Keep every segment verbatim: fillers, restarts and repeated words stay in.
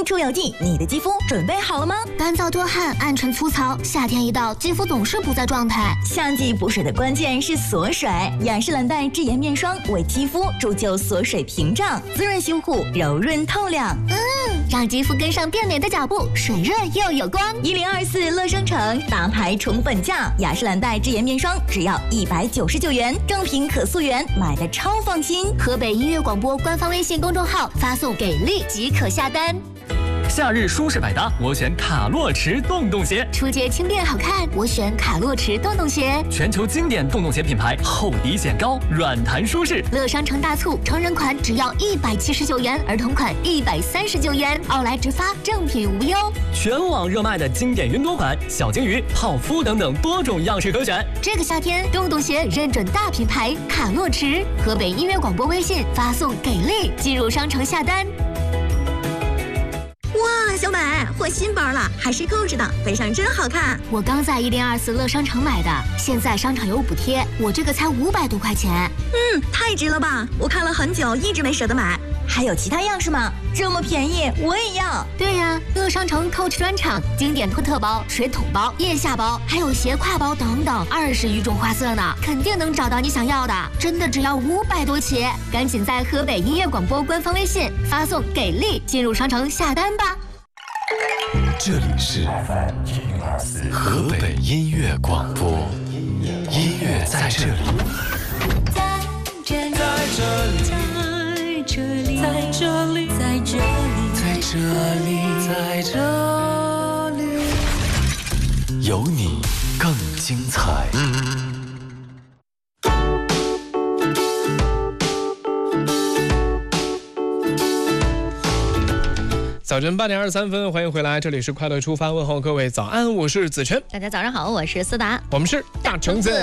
出油剂，你的肌肤准备好了吗？ 干燥多汗、暗沉粗糙，夏天一到，肌肤总是不在状态。 夏季补水的关键是锁水，雅诗兰黛智妍面霜为肌肤铸就锁水屏障，滋润修护，柔润透亮。 嗯，让肌肤跟上变美的脚步，水润又有光。 一零二四乐商城大牌宠粉价，雅诗兰黛智妍面霜只要一百九十九元，正品可溯源，买的超放心。 河北音乐广播官方微信公众号发送“给力”即可下单。 夏日舒适百搭，我选卡洛驰洞洞鞋。 出街轻便好看，我选卡洛驰洞洞鞋。 全球经典洞洞鞋品牌，厚底显高，软弹舒适。 乐商城大促，成人款只要一百七十九元，儿童款一百三十九元，奥莱直发，正品无忧。 全网热卖的经典云朵款、小金鱼、泡芙等等多种样式可选。 这个夏天，洞洞鞋认准大品牌卡洛驰。河北音乐广播微信发送“给力”进入商城下单。 哇，小美，换新包了，还是购置的，背上真好看。 我刚在一零二四乐商城买的，现在商场有补贴，我这个才五百多块钱。 嗯，太值了吧！我看了很久，一直没舍得买。还有其他样式吗？这么便宜，我也要。 对呀，乐商城 Coach 专场，经典托特包、水桶包、腋下包，还有斜挎包等等，二十余种花色呢，肯定能找到你想要的。真的只要五百多起，赶紧在河北音乐广播官方微信发送“给力”进入商城下单吧。 这里是河北音乐广播，音乐在这里， 在这里，在这里，在这里，在这里， 在这里，在这里，有你更精彩。 早晨八点二十三分，欢迎回来，这里是快乐出发，问候各位早安，我是子琛。 大家早上好，我是思达， 我们是大橙子。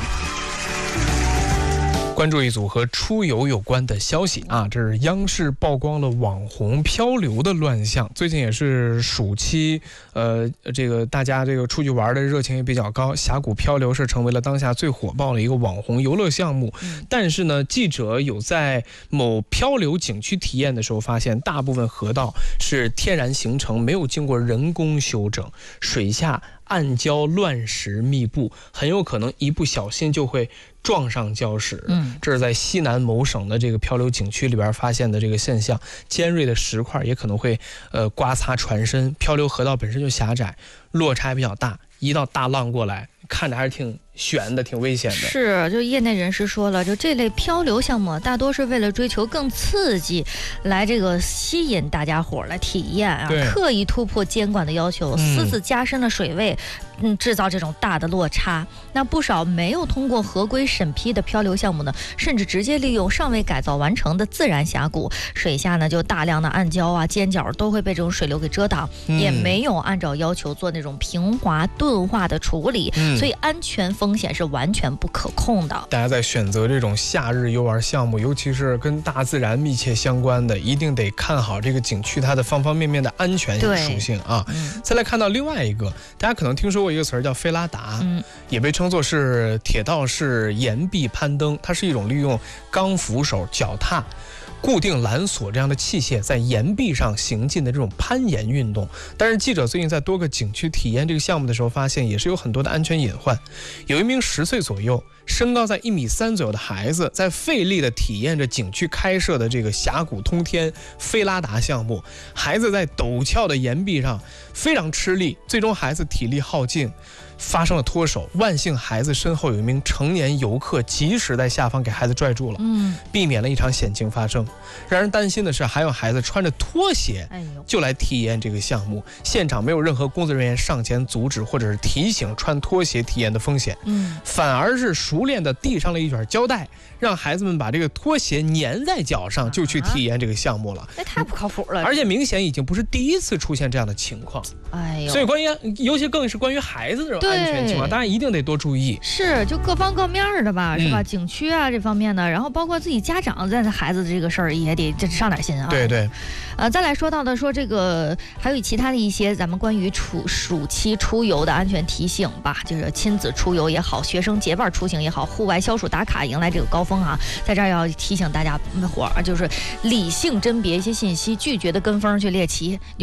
关注一组和出游有关的消息啊，这是央视曝光了网红漂流的乱象。最近也是暑期，呃，这个大家这个出去玩的热情也比较高，峡谷漂流是成为了当下最火爆的一个网红游乐项目。嗯、但是呢，记者有在某漂流景区体验的时候发现，大部分河道是天然形成，没有经过人工修整，水下暗礁乱石密布，很有可能一不小心就会撞上礁石。嗯，这是在西南某省的这个漂流景区里边发现的这个现象。尖锐的石块也可能会呃刮擦船身，漂流河道本身就狭窄，落差比较大，一道大浪过来，看着还是挺悬的，挺危险的。 是，就业内人士说了，就这类漂流项目大多是为了追求更刺激，来这个吸引大家伙来体验啊，刻意突破监管的要求，私自加深了水位，嗯，制造这种大的落差。那不少没有通过合规审批的漂流项目呢，甚至直接利用尚未改造完成的自然峡谷，水下呢就大量的暗礁啊、尖角都会被这种水流给遮挡，嗯、也没有按照要求做那种平滑钝化的处理，嗯、所以安全风险是完全不可控的。 大家在选择这种夏日游玩项目，尤其是跟大自然密切相关的，一定得看好这个景区它的方方面面的安全属性啊。嗯、再来看到另外一个，大家可能听说过一个词儿叫菲拉达，嗯、也被称作是铁道式岩壁攀登，它是一种利用钢扶手、脚踏、固定缆索这样的器械在岩壁上行进的这种攀岩运动。但是记者最近在多个景区体验这个项目的时候发现，也是有很多的安全隐患。有一名十岁左右身高在一米三左右的孩子，在费力的体验着景区开设的这个峡谷通天菲拉达项目。孩子在陡峭的岩壁上非常吃力，最终孩子体力耗尽，发生了脱手。万幸孩子身后有一名成年游客及时在下方给孩子拽住了，嗯，避免了一场险情发生。让人担心的是，还有孩子穿着拖鞋就来体验这个项目，现场没有任何工作人员上前阻止或者是提醒穿拖鞋体验的风险，嗯，反而是熟练的递上了一卷胶带，让孩子们把这个拖鞋粘在脚上就去体验这个项目了。 那太不靠谱了， 而且明显已经不是第一次出现这样的情况。哎呦，所以关于尤其更是关于孩子的这种安全情况，大家一定得多注意。 是，就各方各面的吧，是吧？嗯、景区啊这方面的，然后包括自己家长在孩子的这个事儿也得这上点心啊。 对对。 呃，再来说到的说这个还有其他的一些咱们关于暑暑期出游的安全提醒吧，就是亲子出游也好，学生结伴出行也好，户外消暑打卡迎来这个高峰啊，在这儿要提醒大家伙儿，就是理性甄别一些信息，拒绝的跟风去猎奇。